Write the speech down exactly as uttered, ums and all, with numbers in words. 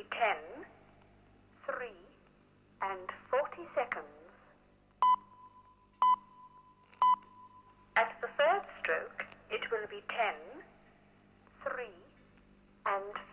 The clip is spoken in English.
be ten, three, and forty seconds. At the third stroke, it will be ten, three, and